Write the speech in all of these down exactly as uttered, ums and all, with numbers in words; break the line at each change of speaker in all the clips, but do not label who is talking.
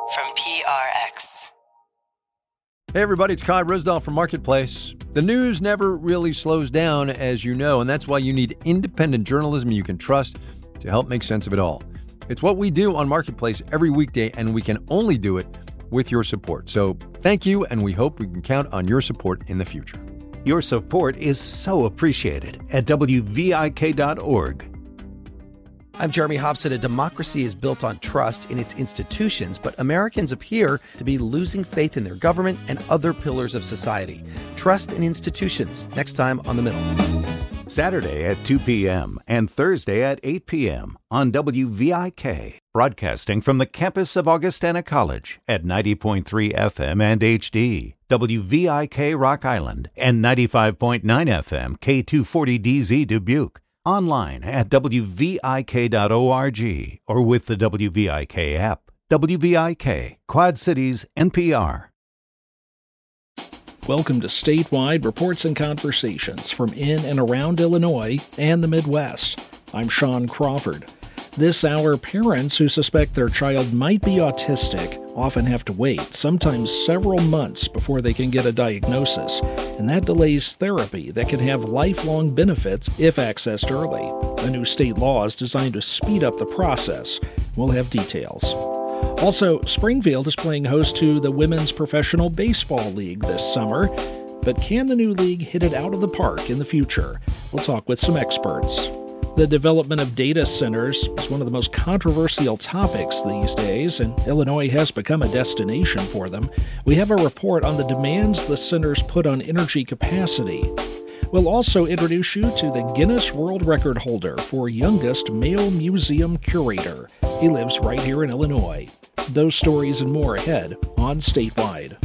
from P R X.
Hey everybody, it's Kai Risdahl from Marketplace. The news never really slows down, as you know, and that's why you need independent journalism you can trust to help make sense of it all. It's what we do on Marketplace every weekday, and we can only do it with your support. So thank you, and we hope we can count on your support in the future.
Your support is so appreciated at W V I K dot org.
I'm Jeremy Hobson. A democracy is built on trust in its institutions, but Americans appear to be losing faith in their government and other pillars of society. Trust in institutions, next time on The Middle.
Saturday at two p.m. and Thursday at eight p.m. on W V I K, broadcasting from the campus of Augustana College at ninety point three F M and H D, W V I K Rock Island, and ninety-five point nine F M K two forty D Z Dubuque. Online at W V I K dot org or with the W V I K app. W V I K, Quad Cities, N P R.
Welcome to Statewide Reports and Conversations from in and around Illinois and the Midwest. I'm Sean Crawford. This hour, parents who suspect their child might be autistic often have to wait, sometimes several months, before they can get a diagnosis, and that delays therapy that can have lifelong benefits if accessed early. A new state law is designed to speed up the process. We'll have details. Also, Springfield is playing host to the Women's Professional Baseball League this summer, but can the new league hit it out of the park in the future? We'll talk with some experts. The development of data centers is one of the most controversial topics these days, and Illinois has become a destination for them. We have a report on the demands the centers put on energy capacity. We'll also introduce you to the Guinness World Record holder for youngest male museum curator. He lives right here in Illinois. Those stories and more ahead on Statewide.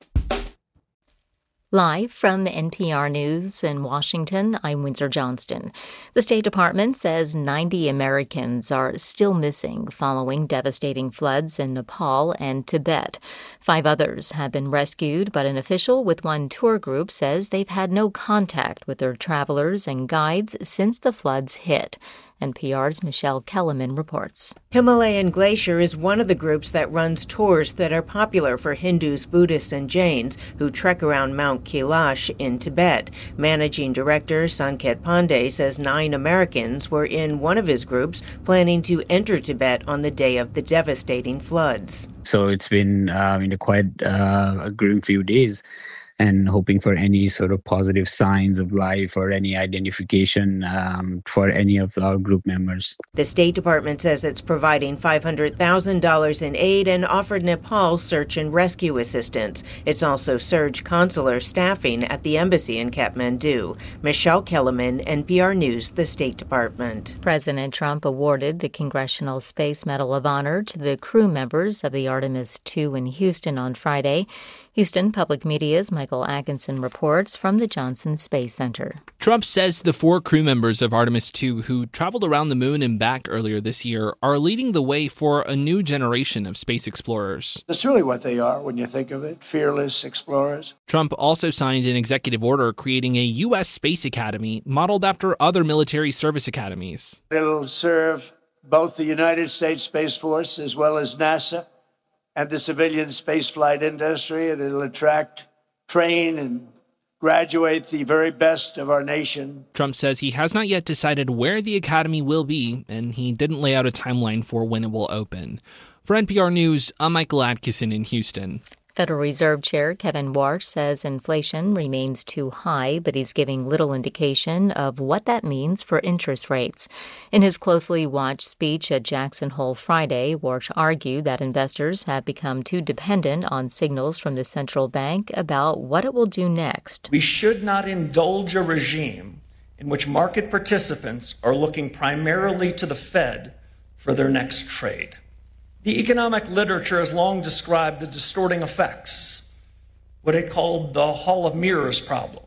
Live from N P R News in Washington, I'm Windsor Johnston. The State Department says ninety Americans are still missing following devastating floods in Nepal and Tibet. Five others have been rescued, but an official with one tour group says they've had no contact with their travelers and guides since the floods hit. N P R's Michelle Kellerman reports.
Himalayan Glacier is one of the groups that runs tours that are popular for Hindus, Buddhists, and Jains who trek around Mount Kailash in Tibet. Managing Director Sanket Pandey says nine Americans were in one of his groups planning to enter Tibet on the day of the devastating floods.
So it's been uh, you know, quite uh, a grim few days, and hoping for any sort of positive signs of life or any identification um, for any of our group members.
The State Department says it's providing five hundred thousand dollars in aid and offered Nepal search and rescue assistance. It's also surged consular staffing at the embassy in Kathmandu. Michelle Kellerman, N P R News, the State Department.
President Trump awarded the Congressional Space Medal of Honor to the crew members of the Artemis two in Houston on Friday. Houston Public Media's Michael Atkinson reports from the Johnson Space Center.
Trump says the four crew members of Artemis two who traveled around the moon and back earlier this year are leading the way for a new generation of space explorers.
That's really what they are when you think of it, fearless explorers.
Trump also signed an executive order creating a U S Space Academy modeled after other military service academies.
It'll serve both the United States Space Force as well as NASA and the civilian spaceflight industry, and it'll attract, train, and graduate the very best of our nation.
Trump says he has not yet decided where the academy will be, and he didn't lay out a timeline for when it will open. For N P R News, I'm Michael Atkinson in Houston.
Federal Reserve Chair Kevin Warsh says inflation remains too high, but he's giving little indication of what that means for interest rates. In his closely watched speech at Jackson Hole Friday, Warsh argued that investors have become too dependent on signals from the central bank about what it will do next.
We should not indulge a regime in which market participants are looking primarily to the Fed for their next trade. The economic literature has long described the distorting effects, what it called the Hall of Mirrors problem.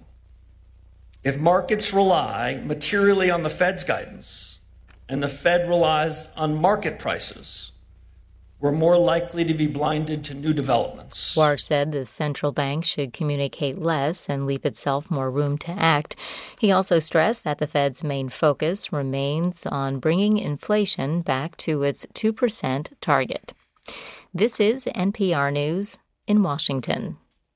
If markets rely materially on the Fed's guidance and the Fed relies on market prices, we're more likely to be blinded to new developments.
Warsh said the central bank should communicate less and leave itself more room to act. He also stressed that the Fed's main focus remains on bringing inflation back to its two percent target. This is N P R News in Washington.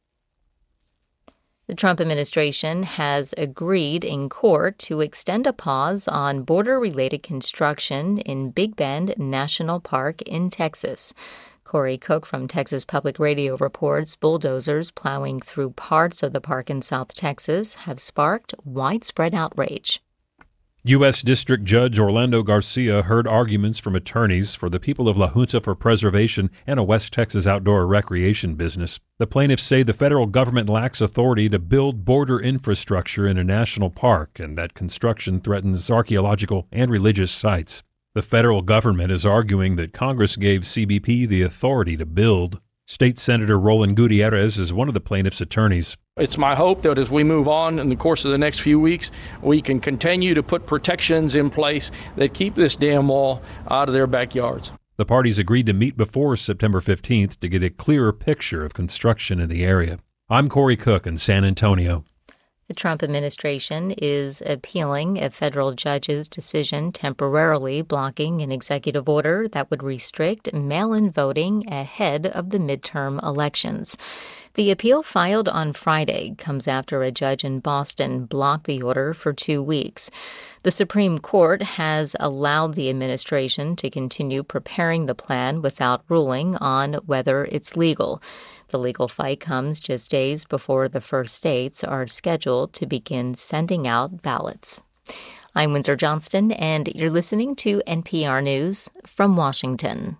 The Trump administration has agreed in court to extend a pause on border-related construction in Big Bend National Park in Texas. Corey Cook from Texas Public Radio reports bulldozers plowing through parts of the park in South Texas have sparked widespread outrage.
U S. District Judge Orlando Garcia heard arguments from attorneys for the people of La Junta for Preservation and a West Texas outdoor recreation business. The plaintiffs say the federal government lacks authority to build border infrastructure in a national park and that construction threatens archaeological and religious sites. The federal government is arguing that Congress gave C B P the authority to build. State Senator Roland Gutierrez is one of the plaintiffs' attorneys.
It's my hope that as we move on in the course of the next few weeks, we can continue to put protections in place that keep this dam wall out of their backyards.
The parties agreed to meet before September fifteenth to get a clearer picture of construction in the area. I'm Corey Cook in San Antonio.
The Trump administration is appealing a federal judge's decision temporarily blocking an executive order that would restrict mail-in voting ahead of the midterm elections. The appeal filed on Friday comes after a judge in Boston blocked the order for two weeks. The Supreme Court has allowed the administration to continue preparing the plan without ruling on whether it's legal. The legal fight comes just days before the first states are scheduled to begin sending out ballots. I'm Windsor Johnston, and you're listening to N P R News from Washington.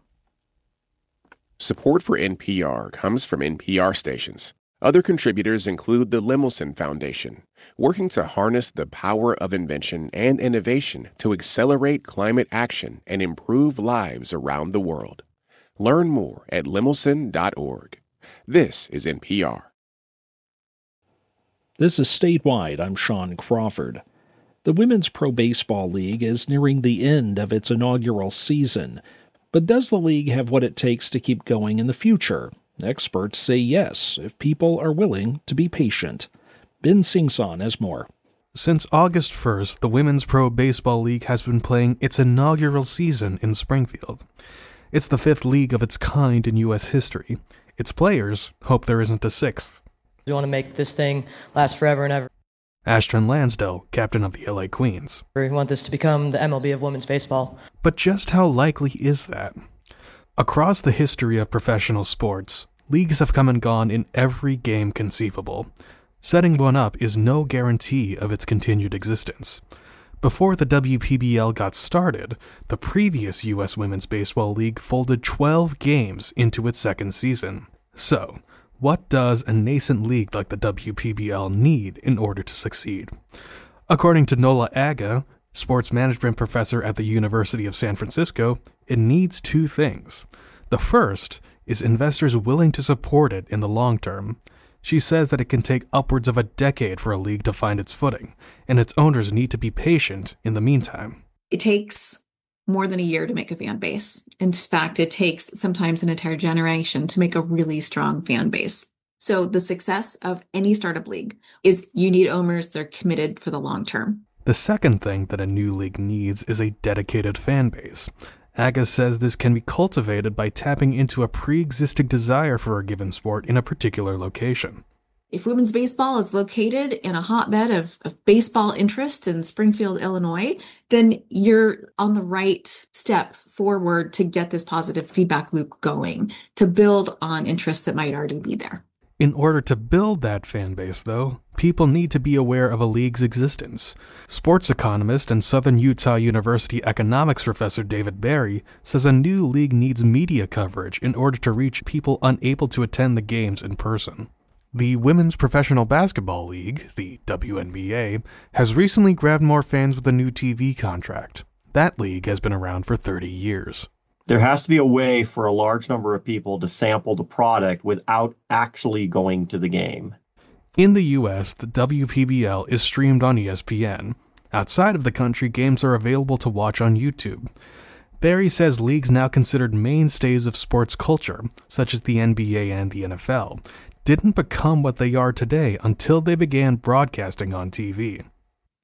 Support for N P R comes from N P R stations. Other contributors include the Lemelson Foundation, working to harness the power of invention and innovation to accelerate climate action and improve lives around the world. Learn more at lemelson dot org. This is N P R.
This is Statewide. I'm Sean Crawford. The Women's Pro Baseball League is nearing the end of its inaugural season. But does the league have what it takes to keep going in the future? Experts say yes, if people are willing to be patient. Ben Singson has more.
Since August first, the Women's Pro Baseball League has been playing its inaugural season in Springfield. It's the fifth league of its kind in U S history. Its players hope there isn't a sixth.
We want to make this thing last forever and ever.
Ashton Lansdell, captain of the L A Queens.
We want this to become the M L B of women's baseball.
But just how likely is that? Across the history of professional sports, leagues have come and gone in every game conceivable. Setting one up is no guarantee of its continued existence. Before the W P B L got started, the previous U S Women's Baseball League folded twelve games into its second season. So, what does a nascent league like the W P B L need in order to succeed? According to Nola Aga, sports management professor at the University of San Francisco, it needs two things. The first is investors willing to support it in the long term. She says that it can take upwards of a decade for a league to find its footing, and its owners need to be patient in the meantime.
It takes more than a year to make a fan base. In fact, it takes sometimes an entire generation to make a really strong fan base. So the success of any startup league is you need owners that are committed for the long term.
The second thing that a new league needs is a dedicated fan base. Aga says this can be cultivated by tapping into a pre-existing desire for a given sport in a particular location.
If women's baseball is located in a hotbed of, of baseball interest in Springfield, Illinois, then you're on the right step forward to get this positive feedback loop going, to build on interests that might already be there.
In order to build that fan base, though, people need to be aware of a league's existence. Sports economist and Southern Utah University economics professor David Barry says a new league needs media coverage in order to reach people unable to attend the games in person. The Women's Professional Basketball League, the W N B A, has recently grabbed more fans with a new T V contract. That league has been around for thirty years.
There has to be a way for a large number of people to sample the product without actually going to the game.
In the U S, the W P B L is streamed on E S P N. Outside of the country, games are available to watch on YouTube. Barry says leagues now considered mainstays of sports culture, such as the N B A and the N F L, didn't become what they are today until they began broadcasting on T V.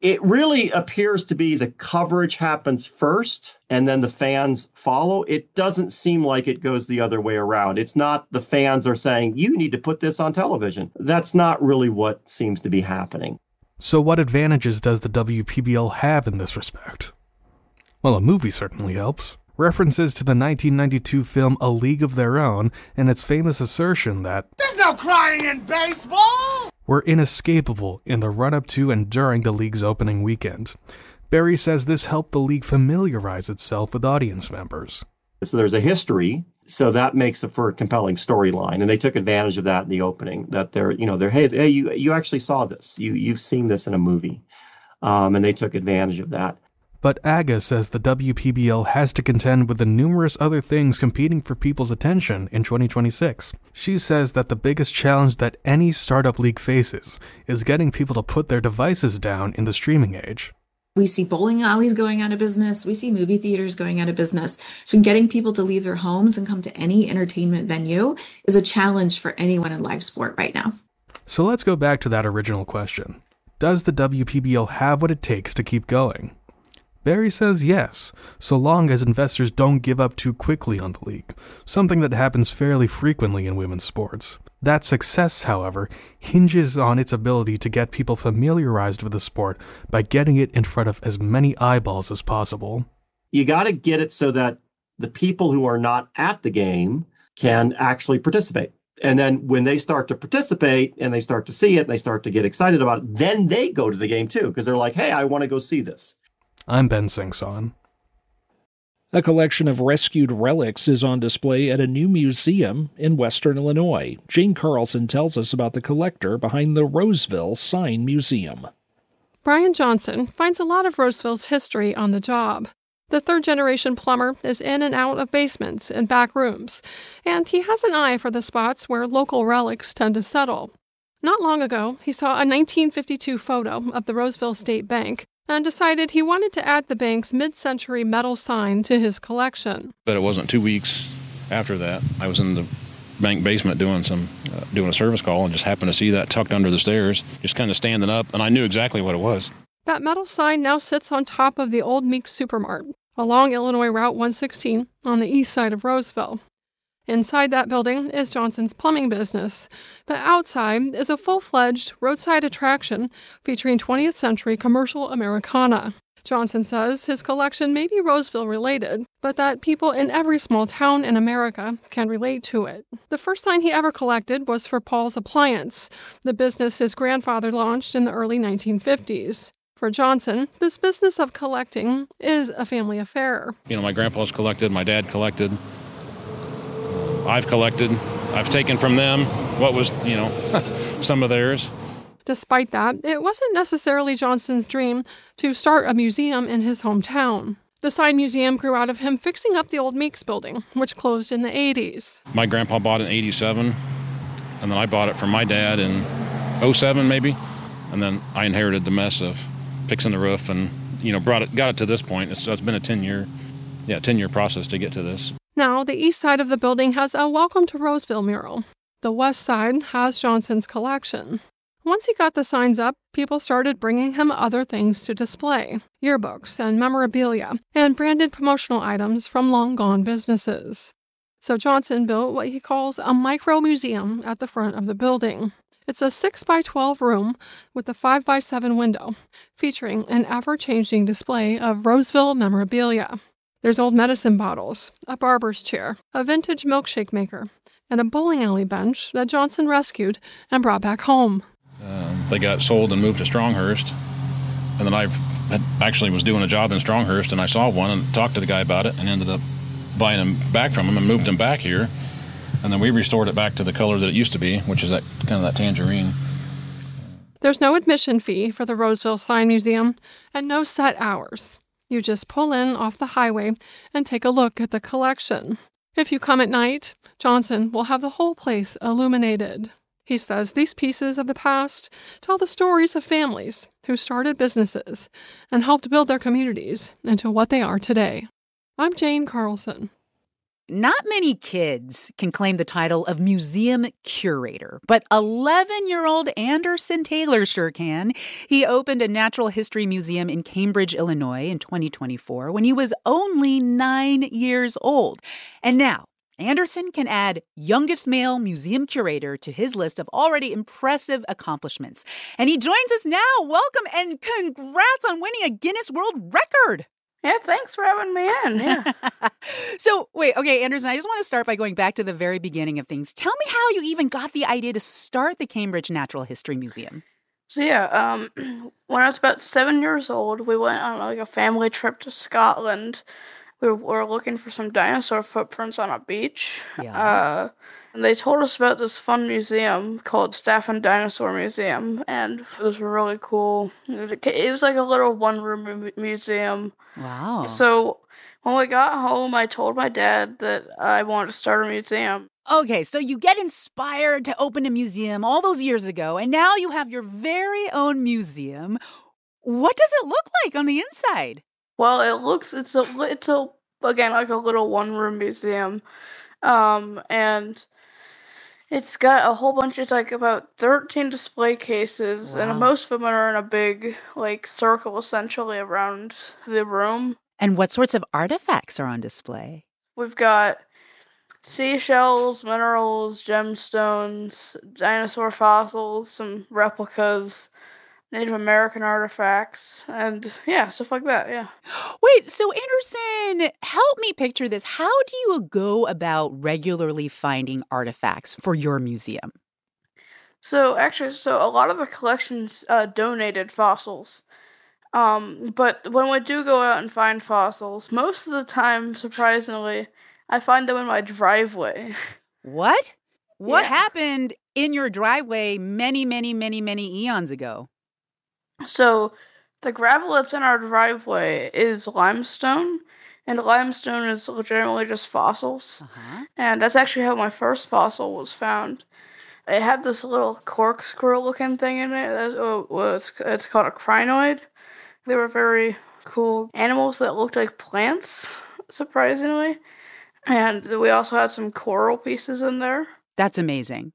It really appears to be the coverage happens first and then the fans follow. It doesn't seem like it goes the other way around. It's not the fans are saying, you need to put this on television. That's not really what seems to be happening.
So what advantages does the W P B L have in this respect? Well, a movie certainly helps. References to the nineteen ninety-two film A League of Their Own and its famous assertion that
there's no crying in baseball
were inescapable in the run-up to and during the league's opening weekend. Barry says this helped the league familiarize itself with audience members.
So there's a history, so that makes it for a compelling storyline, and they took advantage of that in the opening. That they're, you know, they're hey, hey, you you actually saw this, you you've seen this in a movie, um, and they took advantage of that.
But Aga says the W P B L has to contend with the numerous other things competing for people's attention in twenty twenty-six. She says that the biggest challenge that any startup league faces is getting people to put their devices down in the streaming age.
We see bowling alleys going out of business. We see movie theaters going out of business. So getting people to leave their homes and come to any entertainment venue is a challenge for anyone in live sport right now.
So let's go back to that original question. Does the W P B L have what it takes to keep going? Barry says yes, so long as investors don't give up too quickly on the league, something that happens fairly frequently in women's sports. That success, however, hinges on its ability to get people familiarized with the sport by getting it in front of as many eyeballs as possible.
You got to get it so that the people who are not at the game can actually participate. And then when they start to participate and they start to see it and they start to get excited about it, then they go to the game too, because they're like, hey, I want to go see this.
I'm Ben Singson.
A collection of rescued relics is on display at a new museum in Western Illinois. Jane Carlson tells us about the collector behind the Roseville Sign Museum.
Brian Johnson finds a lot of Roseville's history on the job. The third-generation plumber is in and out of basements and back rooms, and he has an eye for the spots where local relics tend to settle. Not long ago, he saw a nineteen fifty-two photo of the Roseville State Bank and decided he wanted to add the bank's mid-century metal sign to his collection.
But it wasn't two weeks after that. I was in the bank basement doing some uh, doing a service call and just happened to see that tucked under the stairs, just kind of standing up, and I knew exactly what it was.
That metal sign now sits on top of the old Meeks Supermart along Illinois Route one sixteen on the east side of Roseville. Inside that building is Johnson's plumbing business, but outside is a full-fledged roadside attraction featuring twentieth century commercial Americana. Johnson says his collection may be Roseville-related, but that people in every small town in America can relate to it. The first sign he ever collected was for Paul's Appliance, the business his grandfather launched in the early nineteen fifties. For Johnson, this business of collecting is a family affair.
You know, my grandpa's collected, my dad collected. I've collected. I've taken from them what was, you know, some of theirs.
Despite that, it wasn't necessarily Johnson's dream to start a museum in his hometown. The Sign Museum grew out of him fixing up the old Meeks building, which closed in the eighties.
My grandpa bought it in eighty-seven, and then I bought it from my dad in oh seven maybe, and then I inherited the mess of fixing the roof and, you know, brought it, got it to this point. It's, it's been a ten-year, yeah, ten-year process to get to this.
Now, the east side of the building has a Welcome to Roseville mural. The west side has Johnson's collection. Once he got the signs up, people started bringing him other things to display, yearbooks and memorabilia, and branded promotional items from long-gone businesses. So Johnson built what he calls a micro-museum at the front of the building. It's a six by twelve room with a five by seven window, featuring an ever-changing display of Roseville memorabilia. There's old medicine bottles, a barber's chair, a vintage milkshake maker, and a bowling alley bench that Johnson rescued and brought back home.
Um, they got sold and moved to Stronghurst, and then I actually was doing a job in Stronghurst, and I saw one and talked to the guy about it and ended up buying them back from him and moved them back here. And then we restored it back to the color that it used to be, which is that kind of that tangerine.
There's no admission fee for the Roseville Sign Museum and no set hours. You just pull in off the highway and take a look at the collection. If you come at night, Johnson will have the whole place illuminated. He says these pieces of the past tell the stories of families who started businesses and helped build their communities into what they are today. I'm Jane Carlson.
Not many kids can claim the title of museum curator, but eleven-year-old Anderson Taylor sure can. He opened a natural history museum in Cambridge, Illinois in twenty twenty-four when he was only nine years old. And now, Anderson can add youngest male museum curator to his list of already impressive accomplishments. And he joins us now. Welcome and congrats on winning a Guinness World Record.
Yeah, thanks for having me in. Yeah.
So, wait, okay, Anderson, I just want to start by going back to the very beginning of things. Tell me how you even got the idea to start the Cambridge Natural History Museum.
So, yeah, um, when I was about seven years old, we went on like a family trip to Scotland. We were, we were looking for some dinosaur footprints on a beach.
Yeah.
Uh, and they told us about this fun museum called Staffin Dinosaur Museum, and it was really cool. It was like a little one-room mu- museum.
Wow.
So when we got home, I told my dad that I wanted to start a museum.
Okay, so you get inspired to open a museum all those years ago, and now you have your very own museum. What does it look like on the inside?
Well, it looks, it's a, it's a, again, like a little one-room museum. Um, and it's got a whole bunch, it's like about thirteen display cases,
Wow.
and most of them are in a big, like, circle, essentially, around the room.
And what sorts of artifacts are on display?
We've got seashells, minerals, gemstones, dinosaur fossils, some replicas, Native American artifacts, and yeah, stuff like that, yeah.
Wait, so Anderson, help me picture this. How do you go about regularly finding artifacts for your museum?
So actually, so a lot of the collections uh, donated fossils. Um, but when we do go out and find fossils, most of the time, surprisingly, I find them in my driveway.
What? What
Yeah.
happened in your driveway many, many, many, many eons ago?
So the gravel that's in our driveway is limestone, and limestone is legitimately just fossils.
Uh-huh.
And that's actually how my first fossil was found. It had this little corkscrew-looking thing in it. That uh, was it's called a crinoid. They were very cool animals that looked like plants, surprisingly. And we also had some coral pieces in there.
That's amazing.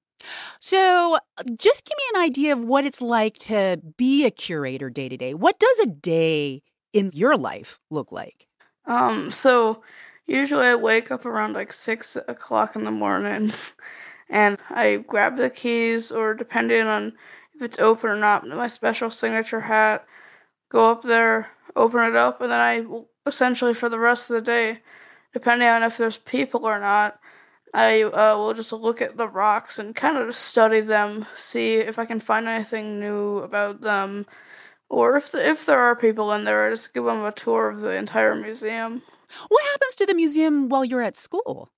So just give me an idea of what it's like to be a curator day to day. What does a day in your life look like?
Um, so usually I wake up around like six o'clock in the morning and I grab the keys, or depending on if it's open or not, my special signature hat, go up there, open it up, and then I essentially for the rest of the day, depending on if there's people or not, I uh, will just look at the rocks and kind of study them, see if I can find anything new about them, or if the, if there are people in there, I just give them a tour of the entire museum.
What happens to the museum while you're at school?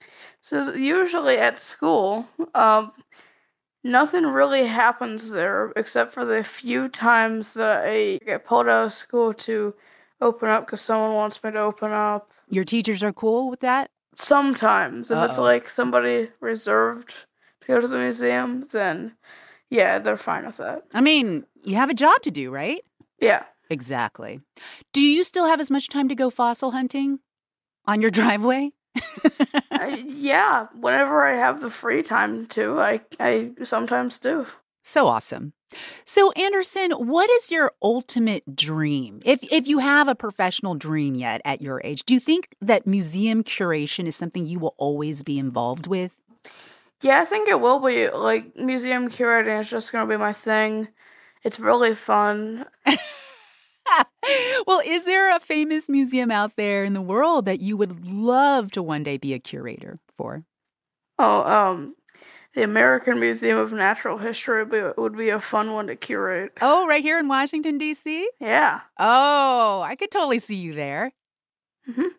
So usually at school, um, nothing really happens there except for the few times that I get pulled out of school to open up because someone wants me to open up.
Your teachers are cool with that?
Sometimes. If
Uh-oh.
it's like somebody reserved to go to the museum, then yeah, they're fine with that.
I mean, you have a job to do, right?
Yeah.
Exactly. Do you still have as much time to go fossil hunting on your driveway?
uh, yeah, whenever I have the free time to, I, I sometimes do.
So awesome. So, Anderson, what is your ultimate dream? If if you have a professional dream yet at your age, do you think that museum curation is something you will always be involved with?
Yeah, I think it will be. Like, museum curating is just going to be my thing. It's really fun.
Well, is there a famous museum out there in the world that you would love to one day be a curator for?
Oh, um... the American Museum of Natural History would be, would be a fun one to curate.
Oh, right here in Washington, D C?
Yeah.
Oh, I could totally see you there.
Mm-hmm.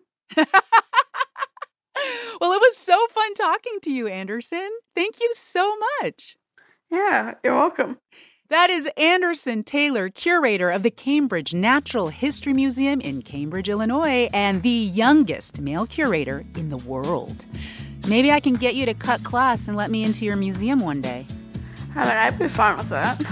Well, it was so fun talking to you, Anderson. Thank you so much.
Yeah, you're welcome.
That is Anderson Taylor, curator of the Cambridge Natural History Museum in Cambridge, Illinois, and the youngest male curator in the world. Maybe I can get you to cut class and let me into your museum one day.
I mean, I'd be fine with that.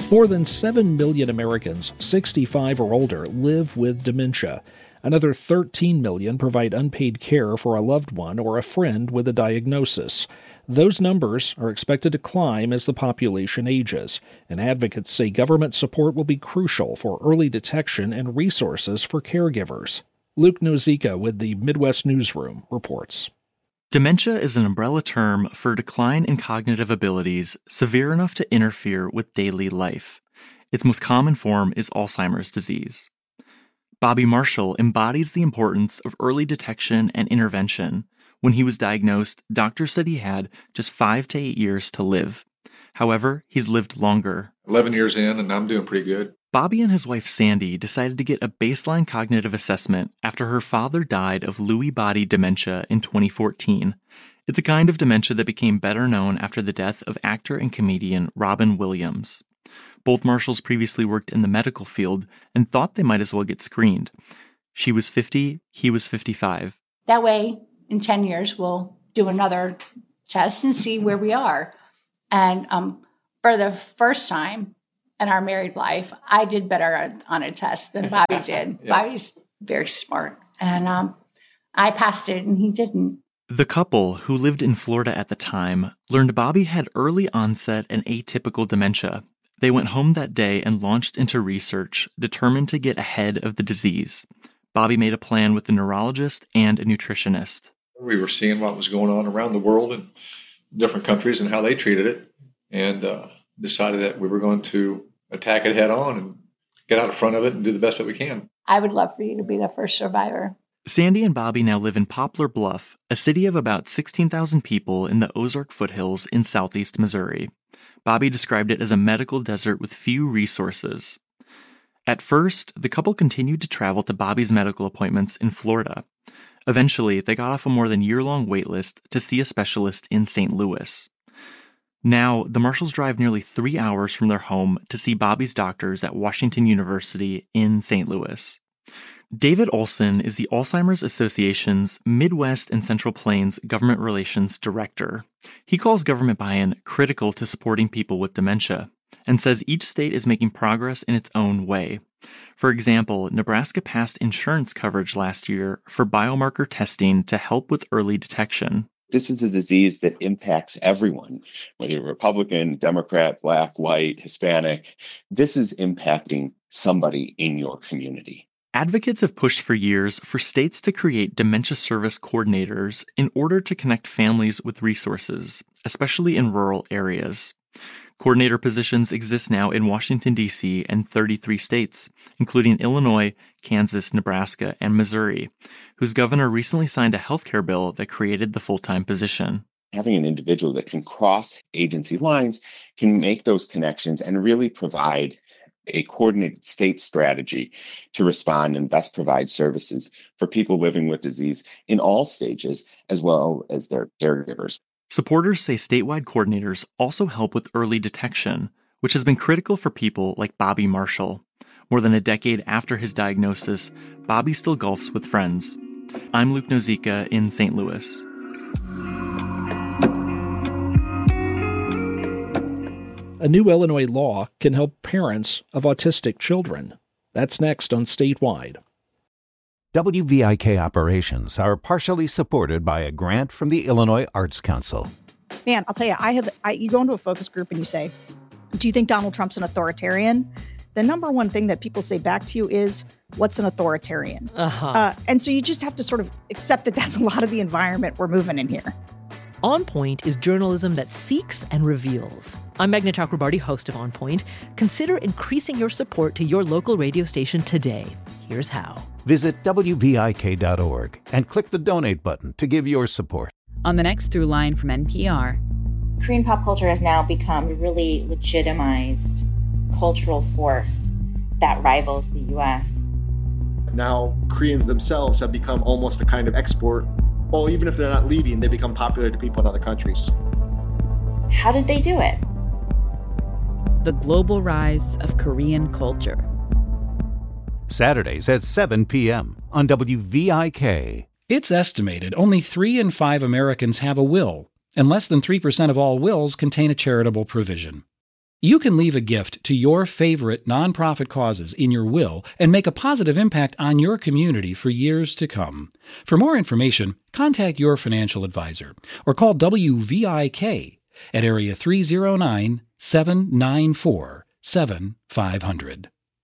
More than seven million Americans sixty-five or older live with dementia. Another thirteen million provide unpaid care for a loved one or a friend with a diagnosis. Those numbers are expected to climb as the population ages, and advocates say government support will be crucial for early detection and resources for caregivers. Luke Nozica with the Midwest Newsroom reports.
Dementia is an umbrella term for a decline in cognitive abilities severe enough to interfere with daily life. Its most common form is Alzheimer's disease. Bobby Marshall embodies the importance of early detection and intervention. When he was diagnosed, doctors said he had just five to eight years to live. However, he's lived longer.
eleven years in, and I'm doing pretty good.
Bobby and his wife Sandy decided to get a baseline cognitive assessment after her father died of Lewy body dementia in twenty fourteen. It's a kind of dementia that became better known after the death of actor and comedian Robin Williams. Both Marshalls previously worked in the medical field and thought they might as well get screened. She was fifty, he was fifty-five.
That way, in ten years, we'll do another test and see where we are. And um, for the first time in our married life, I did better on a test than Bobby did. Yeah. Bobby's very smart. And um, I passed it and he didn't.
The couple, who lived in Florida at the time, learned Bobby had early onset and atypical dementia. They went home that day and launched into research, determined to get ahead of the disease. Bobby made a plan with a neurologist and a nutritionist.
We were seeing what was going on around the world in different countries and how they treated it, and uh, decided that we were going to attack it head on and get out in front of it and do the best that we can.
I would love for you to be the first survivor.
Sandy and Bobby now live in Poplar Bluff, a city of about sixteen thousand people in the Ozark foothills in southeast Missouri. Bobby described it as a medical desert with few resources. At first, the couple continued to travel to Bobby's medical appointments in Florida. Eventually, they got off a more than year-long wait list to see a specialist in Saint Louis. Now, the Marshalls drive nearly three hours from their home to see Bobby's doctors at Washington University in Saint Louis. David Olson is the Alzheimer's Association's Midwest and Central Plains Government Relations Director. He calls government buy-in critical to supporting people with dementia, and says each state is making progress in its own way. For example, Nebraska passed insurance coverage last year for biomarker testing to help with early detection.
This is a disease that impacts everyone, whether you're Republican, Democrat, Black, white, Hispanic. This is impacting somebody in your community.
Advocates have pushed for years for states to create dementia service coordinators in order to connect families with resources, especially in rural areas. Coordinator positions exist now in Washington, D C and thirty-three states, including Illinois, Kansas, Nebraska, and Missouri, whose governor recently signed a healthcare bill that created the full-time position.
Having an individual that can cross agency lines can make those connections and really provide a coordinated state strategy to respond and best provide services for people living with disease in all stages, as well as their caregivers.
Supporters say statewide coordinators also help with early detection, which has been critical for people like Bobby Marshall. More than a decade after his diagnosis, Bobby still golfs with friends. I'm Luke Nozica in Saint Louis.
A new Illinois law can help parents of autistic children. That's next on Statewide.
W V I K operations are partially supported by a grant from the Illinois Arts Council.
Man, I'll tell you, I have. I, you go into a focus group and you say, do you think Donald Trump's an authoritarian? The number one thing that people say back to you is, what's an authoritarian?
Uh-huh.
Uh, and so you just have to sort of accept that that's a lot of the environment we're moving in here.
On Point is journalism that seeks and reveals. I'm Meghna Chakrabarti, host of On Point. Consider increasing your support to your local radio station today. Here's how.
Visit W V I K dot org and click the donate button to give your support.
On the next through line from N P R.
Korean pop culture has now become a really legitimized cultural force that rivals the U S.
Now, Koreans themselves have become almost a kind of export. Well, even if they're not leaving, they become popular to people in other countries.
How did they do it?
The global rise of Korean culture.
Saturdays at seven p.m. on W V I K.
It's estimated only three in five Americans have a will, and less than three percent of all wills contain a charitable provision. You can leave a gift to your favorite nonprofit causes in your will and make a positive impact on your community for years to come. For more information, contact your financial advisor or call W V I K at area three oh nine, seven nine four, seven five zero zero.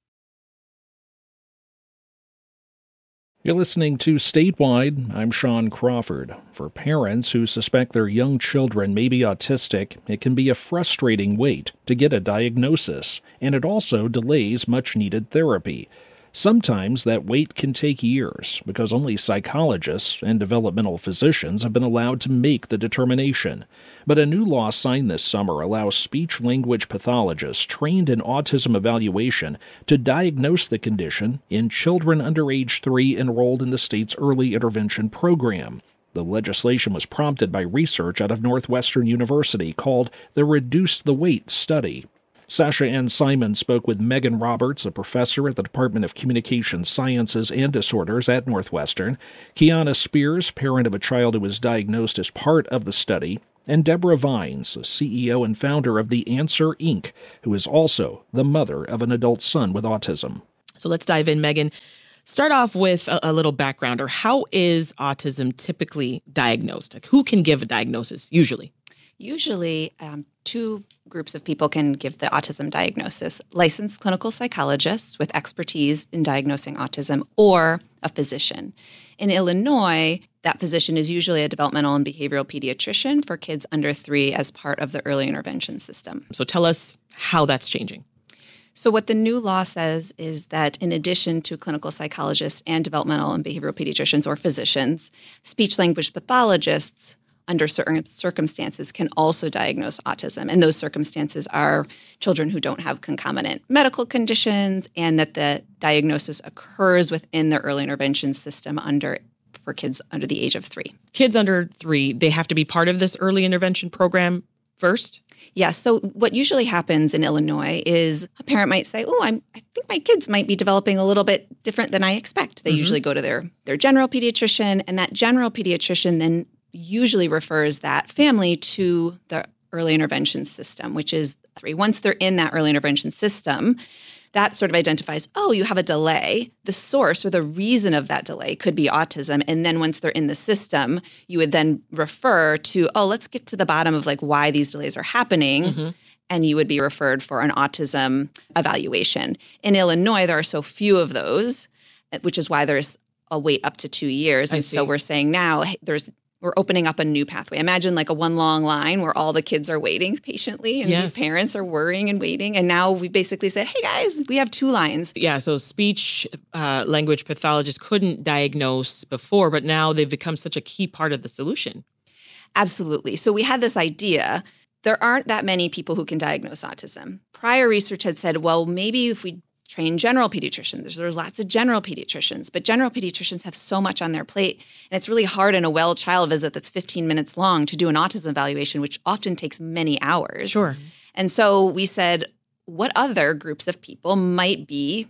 You're listening to Statewide. I'm Sean Crawford. For parents who suspect their young children may be autistic, it can be a frustrating wait to get a diagnosis, and it also delays much-needed therapy. Sometimes that wait can take years because only psychologists and developmental physicians have been allowed to make the determination. But a new law signed this summer allows speech-language pathologists trained in autism evaluation to diagnose the condition in children under age three enrolled in the state's early intervention program. The legislation was prompted by research out of Northwestern University called the Reduce the Wait Study. Sasha Ann Simon spoke with Megan Roberts, a professor at the Department of Communication Sciences and Disorders at Northwestern, Kiana Spears, parent of a child who was diagnosed as part of the study, and Deborah Vines, C E O and founder of The Answer, Incorporated, who is also the mother of an adult son with autism.
So let's dive in, Megan. Start off with a, a little background, or how is autism typically diagnosed? Like, who can give a diagnosis usually?
Usually, um, two groups of people can give the autism diagnosis: licensed clinical psychologists with expertise in diagnosing autism, or a physician. In Illinois, that physician is usually a developmental and behavioral pediatrician for kids under three as part of the early intervention system.
So tell us how that's changing.
So what the new law says is that in addition to clinical psychologists and developmental and behavioral pediatricians or physicians, speech-language pathologists under certain circumstances can also diagnose autism. And those circumstances are children who don't have concomitant medical conditions, and that the diagnosis occurs within the early intervention system under for kids under the age of three.
Kids under three, they have to be part of this early intervention program first?
Yes. Yeah, so what usually happens in Illinois is a parent might say, oh, I'm, I think my kids might be developing a little bit different than I expect. They mm-hmm. usually go to their, their general pediatrician, and that general pediatrician then usually refers that family to the early intervention system, which is three. Once they're in that early intervention system, that sort of identifies, oh, you have a delay. The source or the reason of that delay could be autism. And then once they're in the system, you would then refer to, oh, let's get to the bottom of like why these delays are happening. Mm-hmm. And you would be referred for an autism evaluation. In Illinois, there are so few of those, which is why there's a wait up to two years.
I
And
see.
so we're saying now hey, there's we're opening up a new pathway. Imagine like a one long line where all the kids are waiting patiently and
Yes.
these parents are worrying and waiting. And now we basically said, hey guys, we have two lines.
Yeah, so speech uh, language pathologists couldn't diagnose before, but now they've become such a key part of the solution.
Absolutely. So we had this idea. There aren't that many people who can diagnose autism. Prior research had said, well, maybe if we train general pediatricians, there's, there's lots of general pediatricians, but general pediatricians have so much on their plate, and it's really hard in a well child visit that's fifteen minutes long to do an autism evaluation, which often takes many hours.
Sure.
And so we said, what other groups of people might be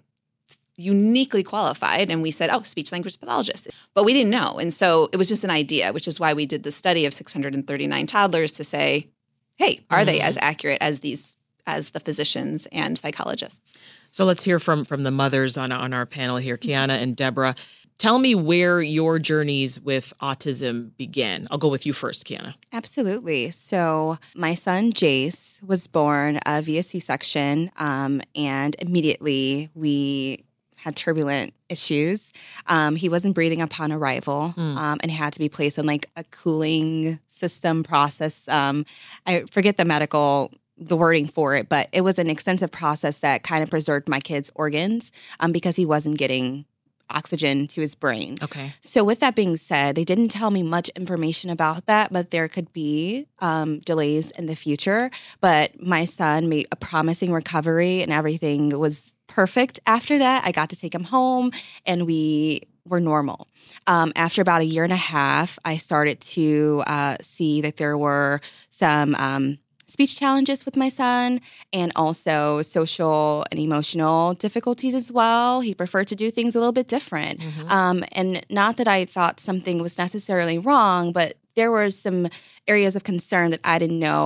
uniquely qualified? And we said, oh, speech-language pathologists. But we didn't know. And so it was just an idea, which is why we did the study of six hundred thirty-nine toddlers to say, hey, are mm-hmm. they as accurate as these as the physicians and psychologists?
So let's hear from from the mothers on, on our panel here, Kiana and Deborah. Tell me where your journeys with autism began. I'll go with you first, Kiana.
Absolutely. So my son, Jace, was born uh, via C-section, um, and immediately we had turbulent issues. Um, he wasn't breathing upon arrival mm. um, and had to be placed in like a cooling system process. Um, I forget the medical the wording for it, but it was an extensive process that kind of preserved my kid's organs um, because he wasn't getting oxygen to his brain.
Okay.
So with that being said, they didn't tell me much information about that, but there could be um, delays in the future. But my son made a promising recovery and everything was perfect after that. I got to take him home and we were normal. Um, after about a year and a half, I started to uh, see that there were some um, speech challenges with my son and also social and emotional difficulties as well. He preferred to do things a little bit different. Mm-hmm. Um, and not that I thought something was necessarily wrong, but there were some areas of concern that I didn't know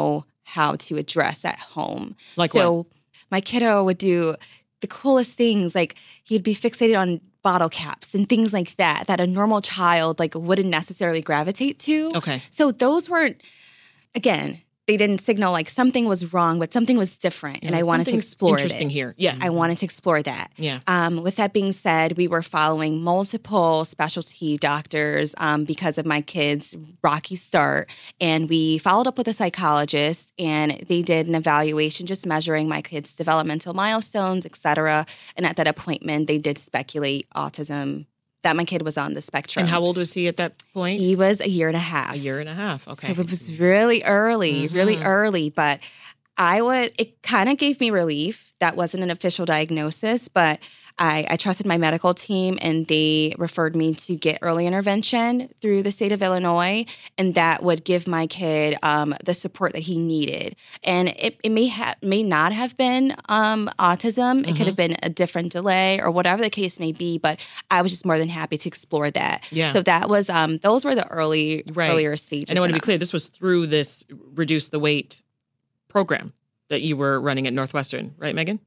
how to address at home.
Like
so
what?
My kiddo would do the coolest things, like he'd be fixated on bottle caps and things like that, that a normal child like wouldn't necessarily gravitate to.
Okay.
So those weren't, again, they didn't signal like something was wrong, but something was different,
Yeah,
and I wanted to
something's
explore it.
interesting here. Yeah.
I wanted to explore that.
Yeah.
Um, with that being said, we were following multiple specialty doctors um, because of my kid's rocky start, and we followed up with a psychologist, and they did an evaluation, just measuring my kid's developmental milestones, et cetera. And at that appointment, they did speculate autism, that my kid was on the spectrum.
And how old was he at that point?
He was a year and a half.
A year and a half. Okay.
So it was really early,
Mm-hmm.
really early. But I would, it kind of gave me relief. That wasn't an official diagnosis, but I, I trusted my medical team, and they referred me to get early intervention through the state of Illinois, and that would give my kid um, the support that he needed. And it, it may have may not have been um, autism. It
Mm-hmm.
could have been a different delay or whatever the case may be. But I was just more than happy to explore that.
Yeah.
So that was um, those were the early
Right.
earlier stages.
And I want to
And
be clear, this was through this Reduce the Weight program that you were running at Northwestern, right, Megan?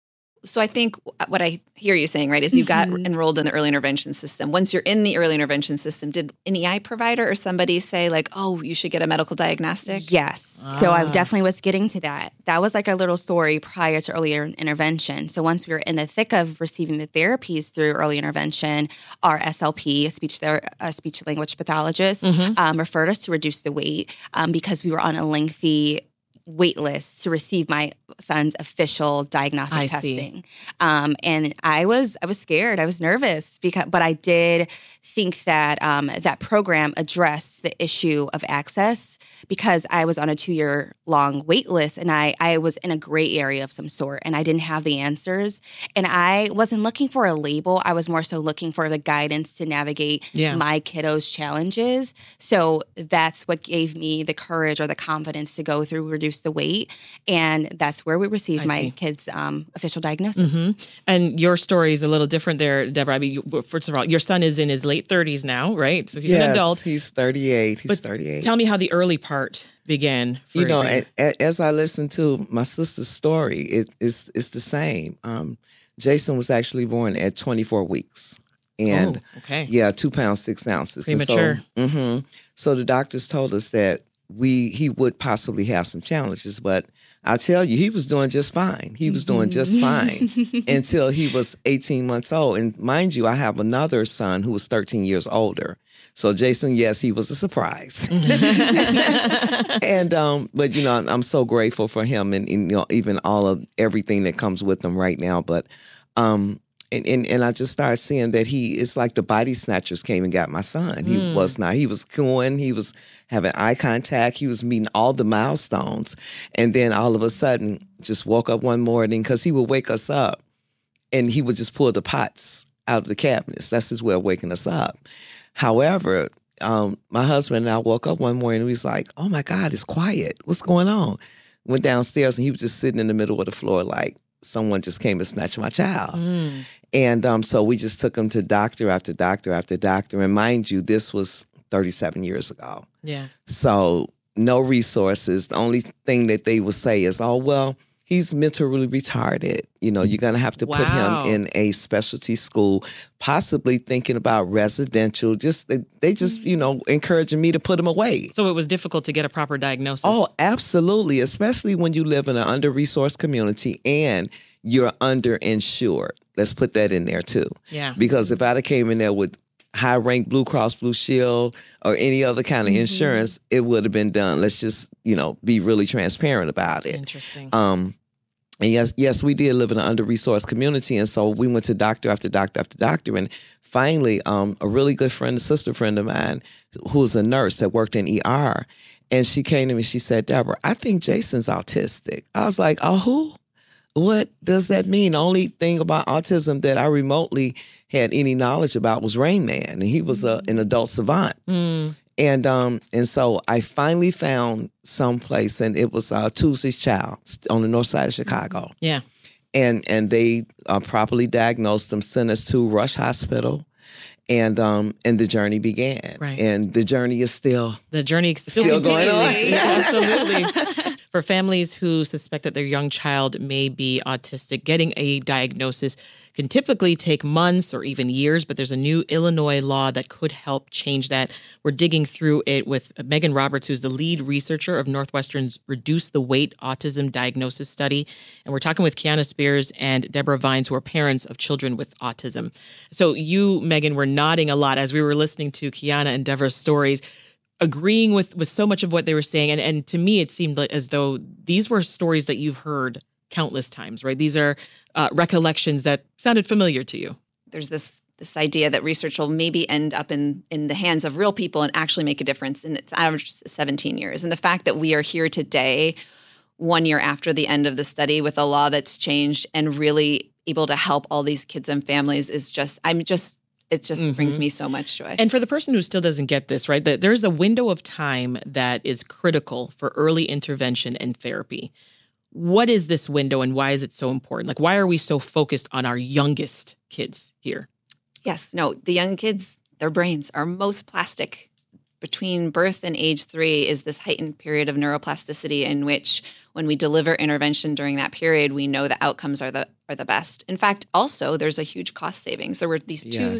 So I think what I hear you saying, right, is you got enrolled in the early intervention system. Once you're in the early intervention system, did an E I provider or somebody say like, oh, you should get a medical diagnostic?
Yes. So I definitely was getting to that. That was like our little story prior to earlier intervention. So once we were in the thick of receiving the therapies through early intervention, our S L P, a speech ther- a speech language pathologist, um, referred us to Reduce the Weight um, because we were on a lengthy wait list to receive my son's official diagnostic
I see.
testing. Um, and I was I was scared. I was nervous because, but I did think that um, that program addressed the issue of access because I was on a two year long wait list, and I I was in a gray area of some sort, and I didn't have the answers, and I wasn't looking for a label. I was more so looking for the guidance to navigate
Yeah.
my kiddos' challenges. So that's what gave me the courage or the confidence to go through Reduce the Weight, and that's where we received
I
my
see.
kid's um, official diagnosis.
Mhm. And your story is a little different there, Deborah. I mean, you- first of all, your son is in his late thirties now, right? So he's
yes,
an adult.
He's thirty-eight. He's
But
thirty-eight.
Tell me how the early part began. For
you know,
for
a, a, as I listened to my sister's story, it, it's it's the same. Um, Jason was actually born at twenty-four weeks, and
Oh, okay.
yeah, two pounds six ounces. And
Premature.
So, hmm so the doctors told us that we he would possibly have some challenges, but I tell you, he was doing just fine. He was doing just fine until he was eighteen months old. And mind you, I have another son who was thirteen years older. So Jason, yes, he was a surprise. and um, but you know, I'm, I'm so grateful for him, and, and you know, even all of everything that comes with him right now. But um, and, and and I just started seeing that he it's like the body snatchers came and got my son. He
Mm.
was not. He was cooing. He was having eye contact. He was meeting all the milestones, and then all of a sudden, just woke up one morning because he would wake us up, and he would just pull the pots out of the cabinets. That's his way of waking us up. However, um, my husband and I woke up one morning and he was like, oh my God, it's quiet. What's going on? Went downstairs and he was just sitting in the middle of the floor like someone just came and snatched my child.
Mm.
And um, so we just took him to doctor after doctor after doctor. And mind you, this was thirty-seven years ago.
Yeah.
So no resources. The only thing that they would say is, oh, well, he's mentally retarded. You know, you're going to have to
Wow.
put him in a specialty school, possibly thinking about residential. Just they, they just, you know, encouraging me to put him away.
So it was difficult to get a proper diagnosis.
Oh, absolutely. Especially when you live in an under-resourced community and you're underinsured. Let's put that in there too.
Yeah.
Because if I'd have came in there with high rank Blue Cross Blue Shield or any other kind of
Mhm.
insurance, it would have been done. Let's just, you know, be really transparent about it.
Interesting.
Um, and yes, yes, we did live in an under-resourced community. And so we went to doctor after doctor after doctor. And finally, um, a really good friend, a sister friend of mine, who was a nurse that worked in E R, and she came to me, she said, Deborah, I think Jason's autistic. I was like, oh, who? What does that mean? The only thing about autism that I remotely had any knowledge about was Rain Man, and he was a, an adult savant.
Mm.
And um and so I finally found someplace, and it was uh, Tuesday's Child on the north side of Chicago.
Yeah.
And and they uh, properly diagnosed him, sent us to Rush Hospital, and um and the journey began.
Right.
And the journey is still
The journey still,
Still going on.
continues. Yeah, absolutely. For families who suspect that their young child may be autistic, getting a diagnosis can typically take months or even years, but there's a new Illinois law that could help change that. We're digging through it with Megan Roberts, who's the lead researcher of Northwestern's Reduce the Weight Autism Diagnosis Study. And we're talking with Kiana Spears and Deborah Vines, who are parents of children with autism. So you, Megan, were nodding a lot as we were listening to Kiana and Deborah's stories, agreeing with, with so much of what they were saying. And, and to me, it seemed like as though these were stories that you've heard countless times, right? These are uh, recollections that sounded familiar to you.
There's this this idea that research will maybe end up in, in the hands of real people and actually make a difference. And it's averaged seventeen years. And the fact that we are here today, one year after the end of the study, with a law that's changed and really able to help all these kids and families is just, I'm just, it just mm-hmm. brings me so much joy.
And for the person who still doesn't get this, right, that there's a window of time that is critical for early intervention and therapy. What is this window and why is it so important? Like, why are we so focused on our youngest kids here?
Yes, no, the young kids, their brains are most plastic. Between birth and age three is this heightened period of neuroplasticity in which when we deliver intervention during that period, we know the outcomes are the are the best. In fact, also, there's a huge cost savings. There were these two